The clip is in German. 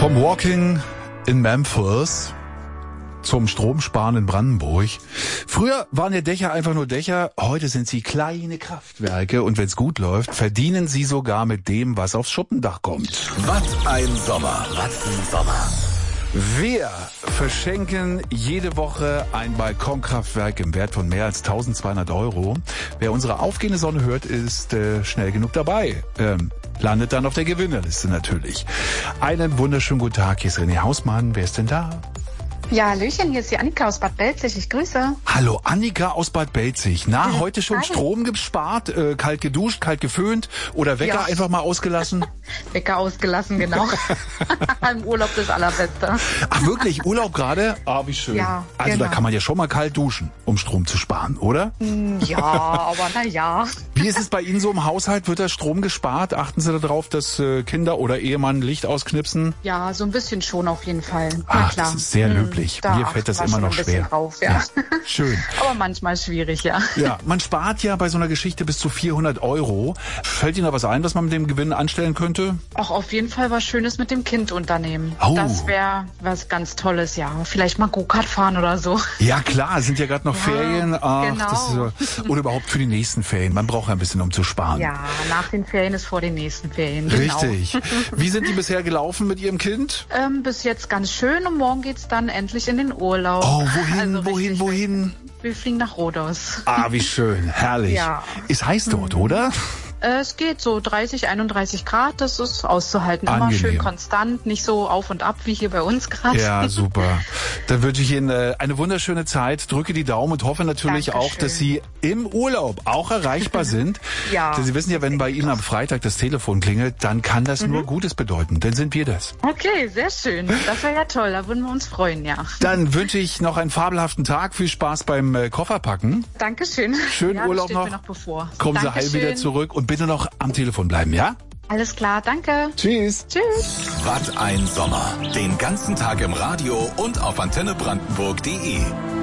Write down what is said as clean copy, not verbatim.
Vom Walking in Memphis zum Stromsparen in Brandenburg. Früher waren die Dächer einfach nur Dächer, heute sind sie kleine Kraftwerke und wenn es gut läuft, verdienen sie sogar mit dem, was aufs Schuppendach kommt. Was ein Sommer, was ein Sommer. Wir verschenken jede Woche ein Balkonkraftwerk im Wert von mehr als 1200 €. Wer unsere aufgehende Sonne hört, ist schnell genug dabei. Landet dann auf der Gewinnerliste natürlich. Einen wunderschönen guten Tag, hier ist René Hausmann. Wer ist denn da? Ja, Hallöchen, hier ist die Annika aus Bad Belzig. Ich grüße. Hallo, Annika aus Bad Belzig. Na, heute schon Hi. Strom gespart, kalt geduscht, kalt geföhnt oder Wecker Ja. einfach mal ausgelassen? Wecker ausgelassen, genau. Im Urlaub das Allerbeste. Ach wirklich, Urlaub gerade? Ah, wie schön. Ja, also da genau. kann man ja schon mal kalt duschen, um Strom zu sparen, oder? Ja, aber naja. Wie ist es bei Ihnen so im Haushalt? Wird da Strom gespart? Achten Sie darauf, dass Kinder oder Ehemann Licht ausknipsen? Ja, so ein bisschen schon auf jeden Fall. Na Ach, klar. das ist sehr löblich. Da Mir fällt das achten wir immer schon noch ein bisschen schwer. Drauf, ja. Schön. Aber manchmal schwierig, ja. Ja, man spart ja bei so einer Geschichte bis zu 400 €. Fällt Ihnen da was ein, was man mit dem Gewinn anstellen könnte? Auch auf jeden Fall was Schönes mit dem Kind unternehmen. Oh. Das wäre was ganz Tolles, ja. Vielleicht mal Go-Kart fahren oder so. Ja klar, es sind ja gerade noch Ferien. Ach, genau. das ist so. Oder überhaupt für die nächsten Ferien. Man braucht ja ein bisschen, um zu sparen. Ja, nach den Ferien ist vor den nächsten Ferien. Genau. Richtig. Wie sind die bisher gelaufen mit Ihrem Kind? Bis jetzt ganz schön und morgen geht's dann endlich in den Urlaub. Oh, wohin, Also richtig wohin? Wir fliegen nach Rhodos. Ah, wie schön, herrlich. Ja. Ist heiß dort, oder? Es geht so 30, 31 Grad, das ist auszuhalten. Immer Angenehm. schön konstant, nicht so auf und ab wie hier bei uns gerade. Ja, super. Dann wünsche ich Ihnen eine wunderschöne Zeit, drücke die Daumen und hoffe natürlich Dankeschön. auch, dass Sie im Urlaub auch erreichbar sind. Ja. Denn Sie wissen ja, wenn bei Ihnen am Freitag das Telefon klingelt, dann kann das nur Gutes bedeuten. Dann sind wir das. Okay, sehr schön. Das wäre ja toll, da würden wir uns freuen, ja. Dann wünsche ich noch einen fabelhaften Tag. Viel Spaß beim Kofferpacken. Dankeschön. Schönen ja, Urlaub das steht noch. mir noch bevor. Kommen Sie heil Dankeschön. wieder zurück und bitte noch am Telefon bleiben, ja? Alles klar, danke. Tschüss. Tschüss. Was ein Sommer. Den ganzen Tag im Radio und auf antennebrandenburg.de.